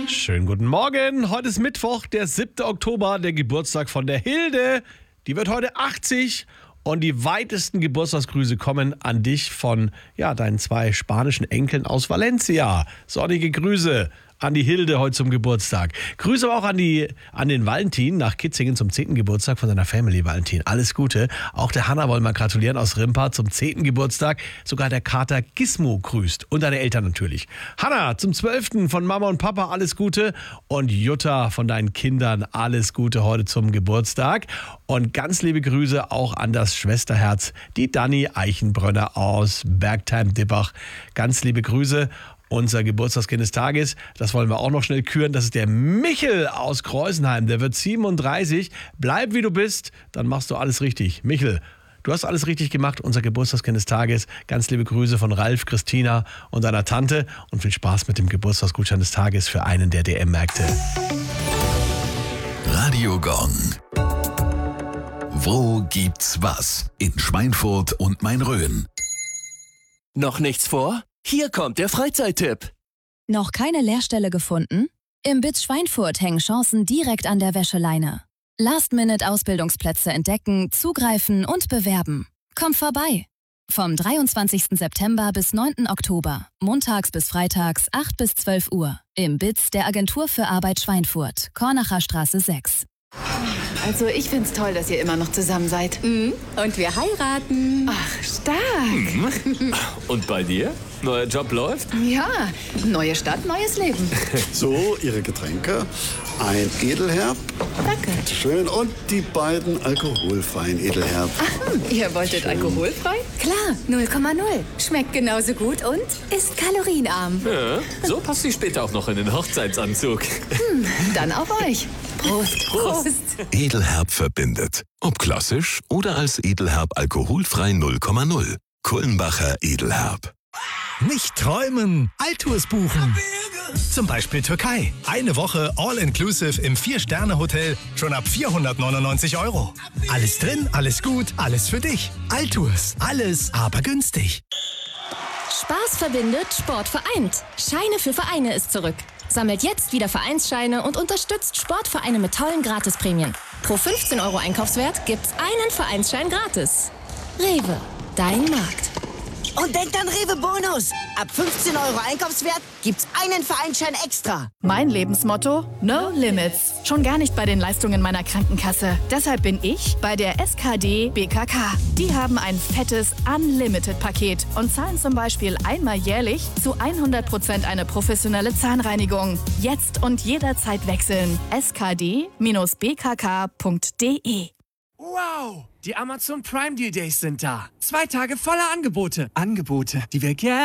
Schönen guten Morgen. Heute ist Mittwoch, der 7. Oktober, der Geburtstag von der Hilde. Die wird heute 80 und die weitesten Geburtstagsgrüße kommen an dich von deinen 2 spanischen Enkeln aus Valencia. Sonnige Grüße an die Hilde heute zum Geburtstag. Grüße aber auch an den Valentin nach Kitzingen zum 10. Geburtstag von seiner Family. Valentin, alles Gute. Auch der Hanna wollen wir gratulieren aus Rimpa zum 10. Geburtstag. Sogar der Kater Gizmo grüßt. Und deine Eltern natürlich. Hanna, zum 12. von Mama und Papa alles Gute. Und Jutta von deinen Kindern alles Gute heute zum Geburtstag. Und ganz liebe Grüße auch an das Schwesterherz, die Dani Eichenbrönner aus Bergtheim-Dippach. Ganz liebe Grüße. Unser Geburtstagskind des Tages, das wollen wir auch noch schnell küren. Das ist der Michel aus Kreusenheim. Der wird 37. Bleib wie du bist, dann machst du alles richtig. Michel, du hast alles richtig gemacht. Unser Geburtstagskind des Tages. Ganz liebe Grüße von Ralf, Christina und deiner Tante. Und viel Spaß mit dem Geburtstagsgutschein des Tages für einen der DM-Märkte. Radio Gong. Wo gibt's was? In Schweinfurt und Main-Rhön. Noch nichts vor? Hier kommt der Freizeittipp. Noch keine Lehrstelle gefunden? Im BITS Schweinfurt hängen Chancen direkt an der Wäscheleine. Last-Minute-Ausbildungsplätze entdecken, zugreifen und bewerben. Komm vorbei! Vom 23. September bis 9. Oktober, montags bis freitags, 8 bis 12 Uhr. Im BITS der Agentur für Arbeit Schweinfurt, Kornacher Straße 6. Also ich find's toll, dass ihr immer noch zusammen seid. Und wir heiraten. Ach, stark. Und bei dir? Neuer Job läuft? Ja, neue Stadt, neues Leben. So, Ihre Getränke. Ein Edelherb. Danke. Schön. Und die beiden alkoholfreien Edelherb. Ach, ihr wolltet alkoholfrei? Klar, 0,0. Schmeckt genauso gut und ist kalorienarm. Ja, so passt sie später auch noch in den Hochzeitsanzug. Dann auf euch. Prost. Prost. Edelherb verbindet. Ob klassisch oder als Edelherb alkoholfrei 0,0. Kullenbacher Edelherb. Nicht träumen, Altours buchen. Zum Beispiel Türkei. Eine Woche All-Inclusive im 4-Sterne-Hotel schon ab 499 €. Alles drin, alles gut, alles für dich. Altours. Alles, aber günstig. Spaß verbindet, Sport vereint. Scheine für Vereine ist zurück. Sammelt jetzt wieder Vereinsscheine und unterstützt Sportvereine mit tollen Gratisprämien. Pro 15 € Einkaufswert gibt's einen Vereinsschein gratis. Rewe, dein Markt. Und denkt an Rewe Bonus. Ab 15 € Einkaufswert gibt's einen Vereinsschein extra. Mein Lebensmotto? No Limits. Schon gar nicht bei den Leistungen meiner Krankenkasse. Deshalb bin ich bei der SKD BKK. Die haben ein fettes Unlimited-Paket und zahlen zum Beispiel einmal jährlich zu 100% eine professionelle Zahnreinigung. Jetzt und jederzeit wechseln. skd-bkk.de. Wow! Die Amazon Prime Deal Days sind da. 2 Tage voller Angebote. Angebote, die wir gerne